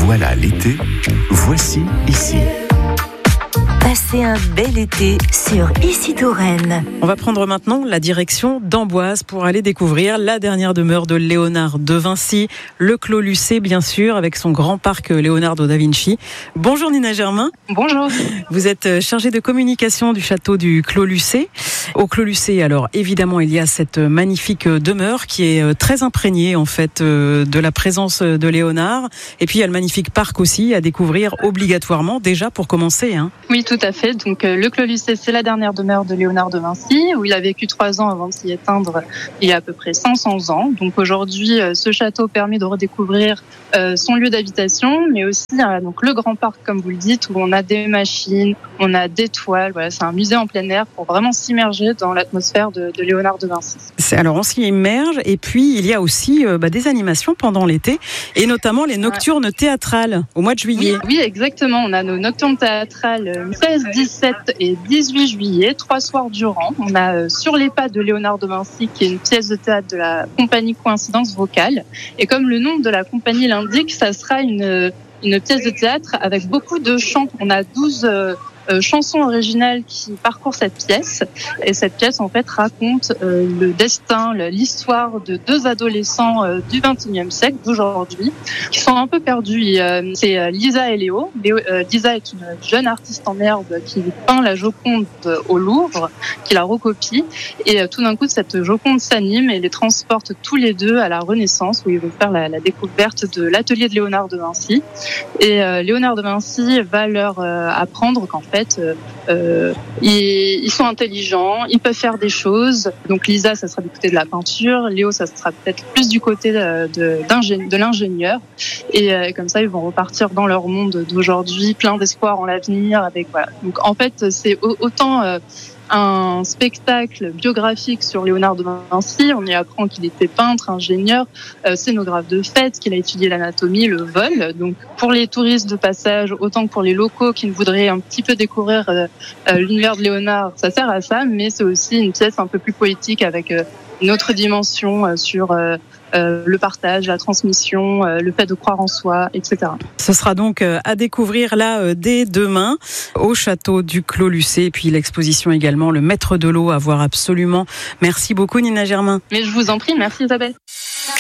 Voilà l'été, voici ici. Passez un bel été sur Ici Touraine. On va prendre maintenant la direction d'Amboise pour aller découvrir la dernière demeure de Léonard de Vinci, le Clos Lucé bien sûr, avec son grand parc Leonardo da Vinci. Bonjour Nina Germain. Bonjour. Vous êtes chargée de communication du château du Clos Lucé. Au Clos Lucé, alors évidemment, il y a cette magnifique demeure qui est très imprégnée en fait de la présence de Léonard. Et puis il y a le magnifique parc aussi à découvrir obligatoirement déjà pour commencer. Oui, tout à fait. Donc le Clos Lucé, c'est la dernière demeure de Léonard de Vinci, où il a vécu 3 ans avant de s'y éteindre il y a à peu près 500 ans. Donc aujourd'hui, ce château permet de redécouvrir son lieu d'habitation, mais aussi donc le grand parc, comme vous le dites, où on a des machines, on a des toiles. Voilà, c'est un musée en plein air pour vraiment s'immerger dans l'atmosphère de Léonard de Vinci. Alors on s'y immerge, et puis il y a aussi des animations pendant l'été, et notamment les nocturnes théâtrales au mois de juillet. Oui, exactement. On a nos nocturnes théâtrales 16, 17 et 18 juillet, 3 soirs durant. On a Sur les pas de Léonard de Vinci, qui est une pièce de théâtre de la compagnie Coïncidence Vocale. Et comme le nom de la compagnie l'indique, ça sera une pièce de théâtre avec beaucoup de chants. On a 12 chansons originales qui parcourent cette pièce. Et cette pièce, en fait, raconte le destin, l'histoire de 2 adolescents du XXIe siècle, d'aujourd'hui, qui sont un peu perdus. C'est Lisa et Léo. Lisa est une jeune artiste en herbe qui peint la Joconde au Louvre, qui la recopie. Et tout d'un coup, cette Joconde s'anime et les transporte tous les deux à la Renaissance, où ils vont faire la découverte de l'atelier de Léonard de Vinci. Et Léonard de Vinci va leur apprendre qu'en fait, ils sont intelligents, ils peuvent faire des choses. Donc Lisa, ça sera du côté de la peinture, Léo, ça sera peut-être plus du côté de l'ingénieur. Et comme ça, ils vont repartir dans leur monde d'aujourd'hui, plein d'espoir en l'avenir. Donc en fait, c'est autant un spectacle biographique sur Léonard de Vinci. On y apprend qu'il était peintre, ingénieur, scénographe de fête, qu'il a étudié l'anatomie, le vol. Donc pour les touristes de passage, autant que pour les locaux qui voudraient un petit peu découvrir l'univers de Léonard, ça sert à ça, mais c'est aussi une pièce un peu plus poétique avec une autre dimension sur le partage, la transmission, le fait de croire en soi, etc. Ce sera donc à découvrir là dès demain au château du Clos Lucé, et puis l'exposition également, le maître de l'eau à voir absolument. Merci beaucoup Nina Germain. Mais je vous en prie, merci Isabelle.